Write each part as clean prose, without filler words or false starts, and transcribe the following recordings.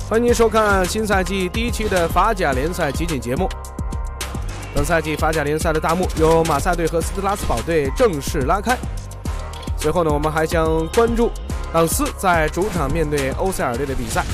欢迎收看新赛季第1期的法甲联赛集锦节目。本赛季法甲联赛的大幕由马赛队和斯特拉斯堡队正式拉开。随后呢，我们还将关注朗斯在主场面对欧塞尔队的比赛。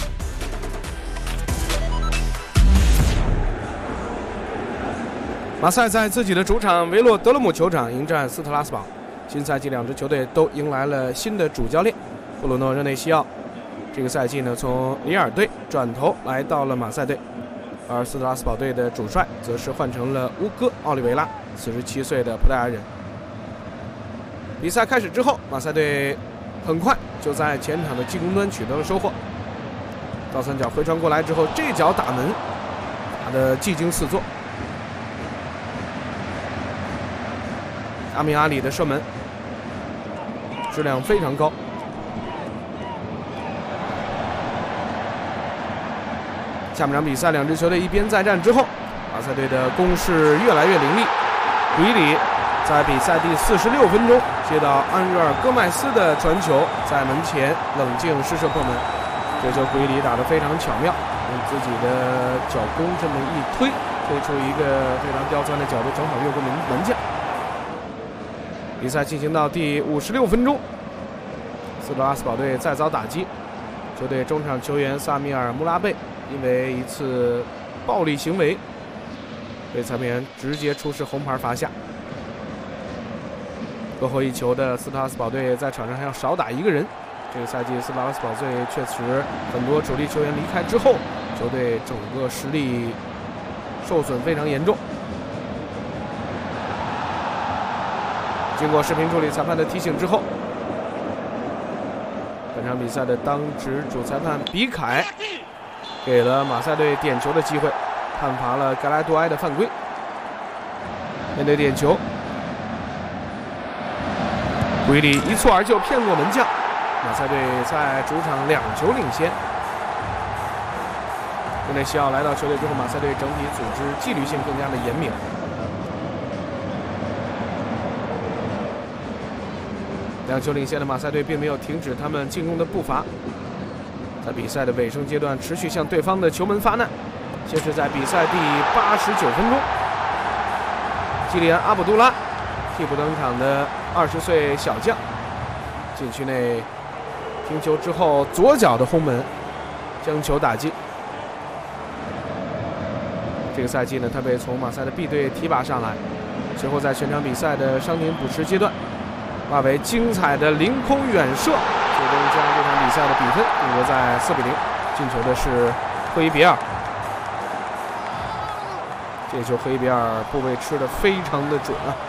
马赛在自己的主场维洛德勒姆球场迎战斯特拉斯堡。新赛季两支球队都迎来了新的主教练布鲁诺·热内西奥。这个赛季呢，从里尔队转头来到了马赛队，而斯特拉斯堡队的主帅则是换成了乌戈·奥利维拉，47岁的葡萄牙人。比赛开始之后，马赛队很快就在前场的进攻端取得了收获。倒三角回传过来之后，这脚打门打得技惊四座。阿米阿里的射门质量非常高。下半场比赛，两支球队一边再战之后，马赛队的攻势越来越凌厉。古伊里在比赛第46分钟接到安日尔戈麦斯的传球，在门前冷静施射破门。这球古伊里打得非常巧妙，用自己的脚弓这么一推出一个非常刁钻的角度，正好越过门将。比赛进行到第56分钟，斯特拉斯堡队再遭打击，球队中场球员萨米尔·穆拉贝因为一次暴力行为被裁判员直接出示红牌罚下。落后一球的斯特拉斯堡队在场上还要少打一个人。这个赛季斯特拉斯堡队确实很多主力球员离开之后，球队整个实力受损非常严重。经过视频处理裁判的提醒之后，本场比赛的当值主裁判比凯给了马赛队点球的机会，判罚了盖莱杜埃的犯规。面对点球，古伊里一蹴而就骗过门将，马赛队在主场2球领先。热内西奥来到球队之后，马赛队整体组织纪律性更加的严明。2球领先的马赛队并没有停止他们进攻的步伐，在比赛的尾声阶段持续向对方的球门发难。先是在比赛第89分钟，基里安·阿卜杜拉替补登场的20岁小将，禁区内停球之后左脚的轰门将球打进。这个赛季呢，他被从马赛的 B 队提拔上来，随后在全场比赛的伤停补时阶段化为精彩的凌空远射，最终将这场比赛的比分定格在4-0。进球的是赫伊比尔，这球赫伊比尔部位吃得非常的准啊。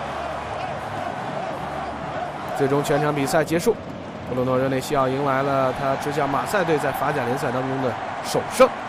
最终全场比赛结束，布鲁诺·热内西奥迎来了他执教马赛队在法甲联赛当中的首胜。